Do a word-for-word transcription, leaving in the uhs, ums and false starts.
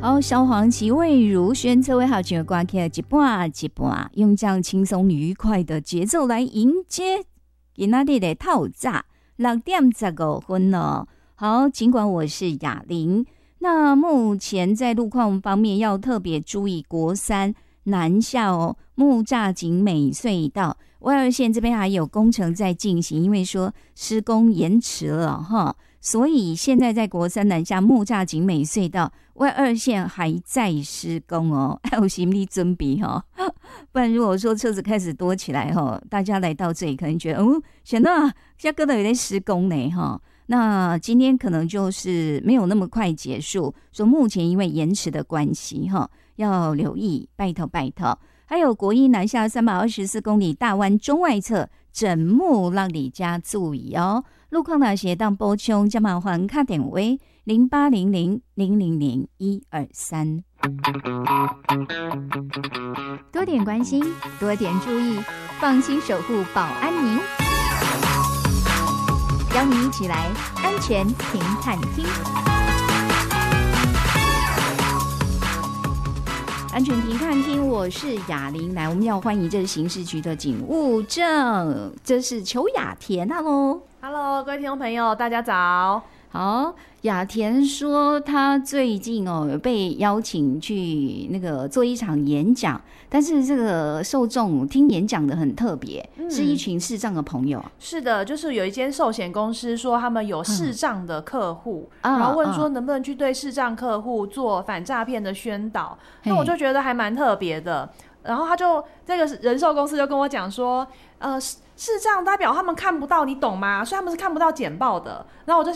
好，小黄旗魏如萱这位好朋友挂起来一半一半，用这样轻松愉快的节奏来迎接今天的透早六点十五分了。好，尽管我是雅玲，那目前在路况方面要特别注意国三南下哦，木栅景美隧道外二线这边还有工程在进行，因为说施工延迟了哈。所以现在在国三南下木栅景美隧道外二线还在施工哦，还有心理准备哈、哦，不然如果说车子开始多起来哈、哦，大家来到这里可能觉得哦，显得现在哥的有在施工呢哈。那今天可能就是没有那么快结束，说目前因为延迟的关系哈，要留意，拜托拜托。还有国一南下三百二十四公里大湾中外侧整木让你加注意哦。路况那些当补充，加麻烦卡点位零八零零零零零一二三。多点关心，多点注意，放心守护保安您。邀你一起来安全停看厅。安全停看厅，我是雅玲。来，我们要欢迎这是刑事局的警务证，这是邱雅田。Hello Hello， 各位听众朋友，大家早。 好，雅田说他最近哦被邀请去那个做一场演讲，但是这个受众听演讲的很特别、嗯，是一群视障的朋友。是的，就是有一间寿险公司说他们有视障的客户、嗯，然后问说能不能去对视障客户做反诈骗的宣导、嗯，那我就觉得还蛮特别的。然后他就这个人寿公司就跟我讲说，呃，视障代表他们看不到，你懂吗？所以他们是看不到简报的。然后我就